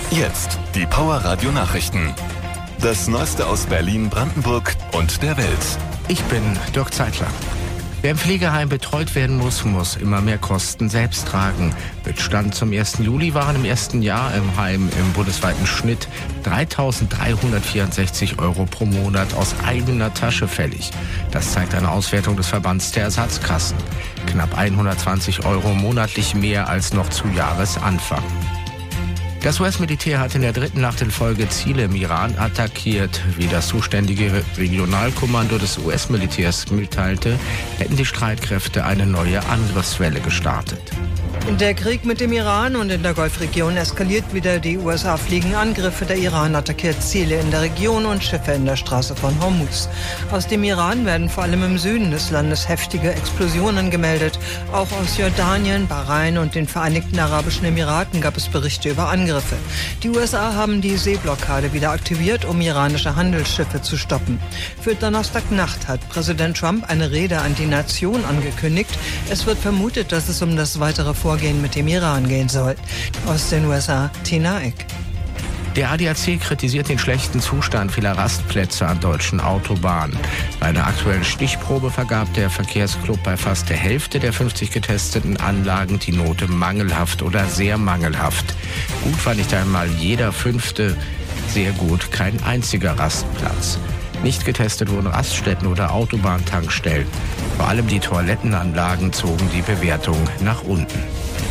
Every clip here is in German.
Jetzt die Power Radio Nachrichten. Das Neueste aus Berlin, Brandenburg und der Welt. Ich bin Dirk Zeitler. Wer im Pflegeheim betreut werden muss, muss immer mehr Kosten selbst tragen. Mit Stand zum 1. Juli waren im ersten Jahr im Heim im bundesweiten Schnitt 3.364 € pro Monat aus eigener Tasche fällig. Das zeigt eine Auswertung des Verbands der Ersatzkassen. Knapp 120 € monatlich mehr als noch zu Jahresanfang. Das US-Militär hat in der dritten Nacht in Folge Ziele im Iran attackiert. Wie das zuständige Regionalkommando des US-Militärs mitteilte, hätten die Streitkräfte eine neue Angriffswelle gestartet. Der Krieg mit dem Iran und in der Golfregion eskaliert wieder. Die USA fliegen Angriffe. Der Iran attackiert Ziele in der Region und Schiffe in der Straße von Hormuz. Aus dem Iran werden vor allem im Süden des Landes heftige Explosionen gemeldet. Auch aus Jordanien, Bahrain und den Vereinigten Arabischen Emiraten gab es Berichte über Angriffe. Die USA haben die Seeblockade wieder aktiviert, um iranische Handelsschiffe zu stoppen. Für Donnerstagnacht hat Präsident Trump eine Rede an die Nation angekündigt. Es wird vermutet, dass es um das weitere Vorgehen mit dem Iran gehen soll. Aus den USA, Tina Eck. Der ADAC kritisiert den schlechten Zustand vieler Rastplätze an deutschen Autobahnen. Bei einer aktuellen Stichprobe vergab der Verkehrsclub bei fast der Hälfte der 50 getesteten Anlagen die Note mangelhaft oder sehr mangelhaft. Gut war nicht einmal jeder fünfte, sehr gut kein einziger Rastplatz. Nicht getestet wurden Raststätten oder Autobahntankstellen. Vor allem die Toilettenanlagen zogen die Bewertung nach unten.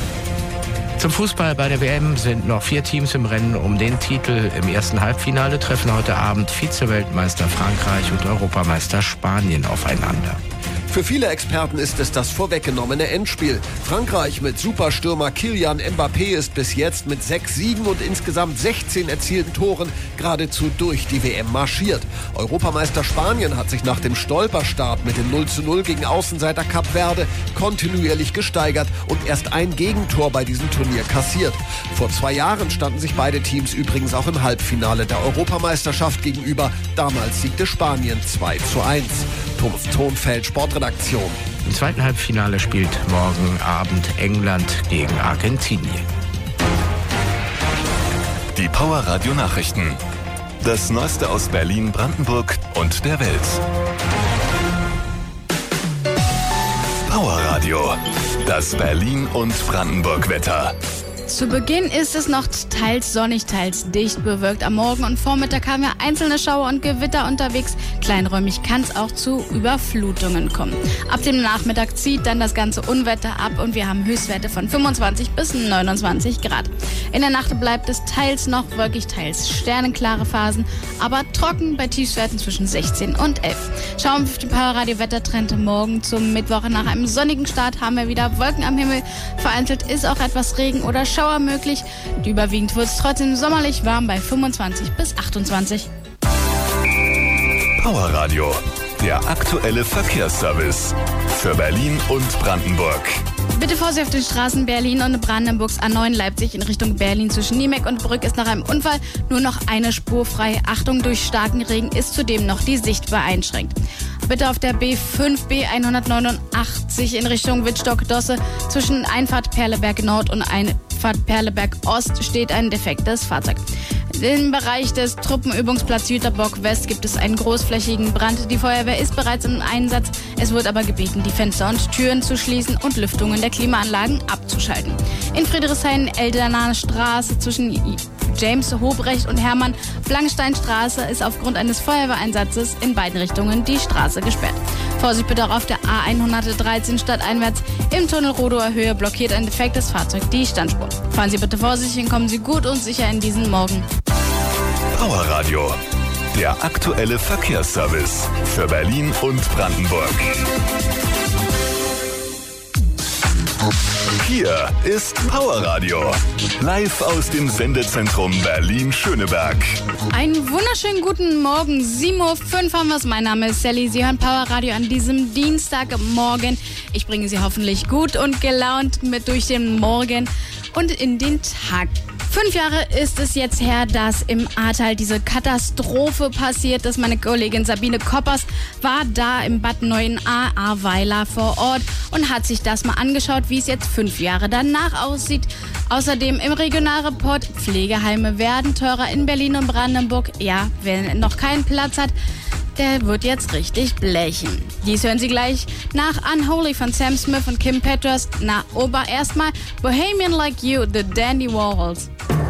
Zum Fußball bei der WM sind noch 4 Teams im Rennen um den Titel. Im ersten Halbfinale treffen heute Abend Vize-Weltmeister Frankreich und Europameister Spanien aufeinander. Für viele Experten ist es das vorweggenommene Endspiel. Frankreich mit Superstürmer Kylian Mbappé ist bis jetzt mit 6 Siegen und insgesamt 16 erzielten Toren geradezu durch die WM marschiert. Europameister Spanien hat sich nach dem Stolperstart mit dem 0:0 gegen Außenseiter Kap Verde kontinuierlich gesteigert und erst ein Gegentor bei diesem Turnier kassiert. Vor 2 Jahren standen sich beide Teams übrigens auch im Halbfinale der Europameisterschaft gegenüber. Damals siegte Spanien 2:1. Thomas Thonfeld, Sportredaktion. Im zweiten Halbfinale spielt morgen Abend England gegen Argentinien. Die Power Radio Nachrichten. Das Neueste aus Berlin, Brandenburg und der Welt. Power Radio. Das Berlin und Brandenburg Wetter. Zu Beginn ist es noch teils sonnig, teils dicht bewölkt. Am Morgen und Vormittag haben wir einzelne Schauer und Gewitter unterwegs. Kleinräumig kann es auch zu Überflutungen kommen. Ab dem Nachmittag zieht dann das ganze Unwetter ab und wir haben Höchstwerte von 25 bis 29 Grad. In der Nacht bleibt es teils noch wolkig, teils sternenklare Phasen, aber trocken bei Tiefstwerten zwischen 16 und 11. Schauen wir auf den Powerradio-Wettertrend morgen zum Mittwoch. Nach einem sonnigen Start haben wir wieder Wolken am Himmel. Vereinzelt ist auch etwas Regen oder Schauer möglich. Überwiegend wird es trotzdem sommerlich warm bei 25 bis 28. Power Radio, der aktuelle Verkehrsservice für Berlin und Brandenburg. Bitte Vorsicht auf den Straßen Berlin und Brandenburgs A9 Leipzig in Richtung Berlin. Zwischen Niemek und Brück ist nach einem Unfall nur noch eine Spur frei. Achtung, durch starken Regen ist zudem noch die Sicht beeinschränkt. Bitte auf der B5 B189 in Richtung Wittstock-Dosse zwischen Einfahrt Perleberg Nord und Einfahrt Perleberg Ost steht ein defektes Fahrzeug. Im Bereich des Truppenübungsplatz Jüterbock West gibt es einen großflächigen Brand. Die Feuerwehr ist bereits im Einsatz. Es wird aber gebeten, die Fenster und Türen zu schließen und Lüftungen der Klimaanlagen abzuschalten. In Friedrichshain-Elderner Straße zwischen James Hobrecht und Hermann Blankensteinstraße ist aufgrund eines Feuerwehreinsatzes in beiden Richtungen die Straße gesperrt. Vorsicht bitte auch auf der A113 stadteinwärts. Im Tunnel Rodower Höhe blockiert ein defektes Fahrzeug die Standspur. Fahren Sie bitte vorsichtig und kommen Sie gut und sicher in diesen Morgen. Power Radio, der aktuelle Verkehrsservice für Berlin und Brandenburg. Hier ist Power Radio, live aus dem Sendezentrum Berlin-Schöneberg. Einen wunderschönen guten Morgen, 7:05 Uhr haben wir es. Mein Name ist Sally, Sie hören Power Radio an diesem Dienstagmorgen. Ich bringe Sie hoffentlich gut und gelaunt mit durch den Morgen und in den Tag. 5 Jahre ist es jetzt her, dass im Ahrtal diese Katastrophe passiert ist. Meine Kollegin Sabine Koppers war da im Bad Neuenahr-Ahrweiler vor Ort und hat sich das mal angeschaut, wie es jetzt 5 Jahre danach aussieht. Außerdem im Regionalreport, Pflegeheime werden teurer in Berlin und Brandenburg. Ja, wer noch keinen Platz hat, der wird jetzt richtig blechen. Dies hören Sie gleich nach Unholy von Sam Smith und Kim Petras. Na, aber erstmal Bohemian Like You, The Dandy Warhols.